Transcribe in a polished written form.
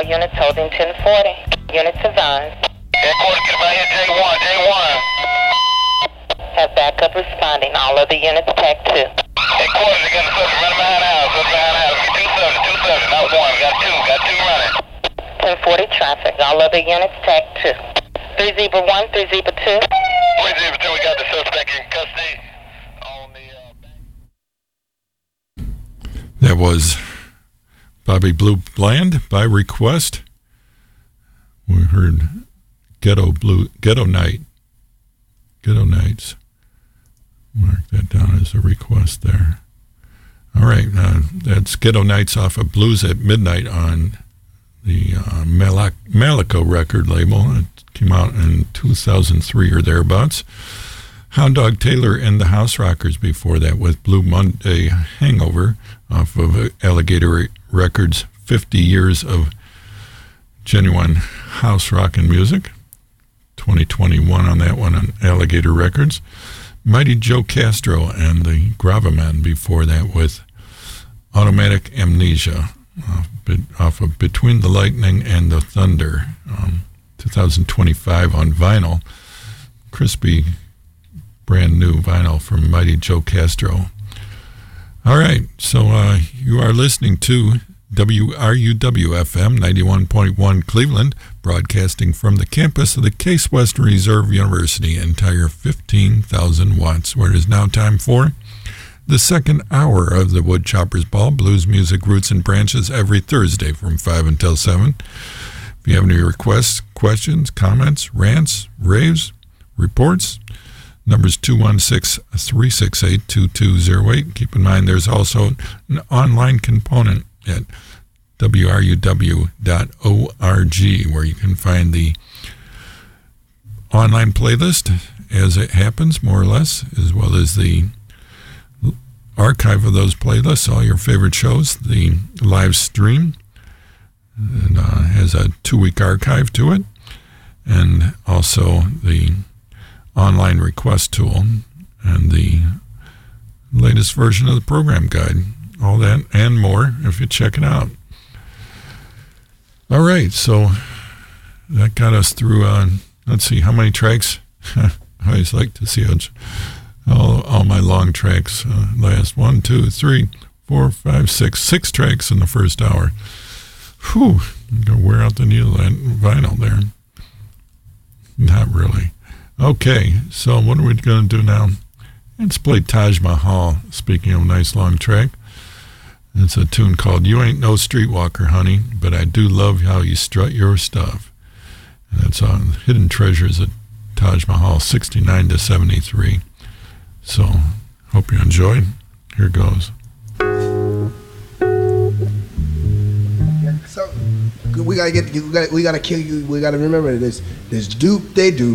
units holding 1040. Units advised. Headquarters, get about here, J1, J1. Have backup responding. All other units tag 2. Headquarters, I got a subject running behind the house, two subjects, not one, got two running. 1040 traffic. All other units tag 2. 3 Zebra 1, 3 Zebra 2. 3 Zebra 2, we got the suspect in custody on the... That was Bobby Blue Bland by request. We heard Ghetto Nights. Mark that down as a request there. All right, that's Ghetto Nights off of Blues at Midnight on the Malico record label. It came out in 2003 or thereabouts. Hound Dog Taylor and the House Rockers before that with Blue Monday Hangover off of Alligator Records, 50 years of genuine house rockin' music. 2021 on that one on Alligator Records. Mighty Joe Castro and the Gravamen before that with Automatic Amnesia off of Between the Lightning and the Thunder, 2025 on vinyl. Crispy, brand new vinyl from Mighty Joe Castro. All right, so you are listening to WRUW-FM 91.1 Cleveland, broadcasting from the campus of the Case Western Reserve University, entire 15,000 watts, where it is now time for the second hour of the Woodchoppers Ball, blues music, roots, and branches, every Thursday from 5 until 7. If you have any requests, questions, comments, rants, raves, reports, number's 216-368-2208. Keep in mind there's also an online component at wruw.org where you can find the online playlist as it happens, more or less, as well as the archive of those playlists, all your favorite shows, the live stream, and has a 2-week archive to it, and also the online request tool and the latest version of the program guide. All that and more if you check it out. All right, so that got us through, let's see, how many tracks? I always like to see all my long tracks last. 1, 2, 3, 4, 5, 6. 6 tracks in the first hour. Whew, I'm going to wear out the needle and vinyl there. Not really. Okay, so what are we going to do now? Let's play Taj Mahal, speaking of a nice long track. It's a tune called You Ain't No Streetwalker, Honey, but I Do Love How You Strut Your Stuff. And that's on Hidden Treasures at Taj Mahal, 69 to 73. So, hope you enjoyed. Here goes. So we gotta kill you. We gotta remember this. This dupe they do.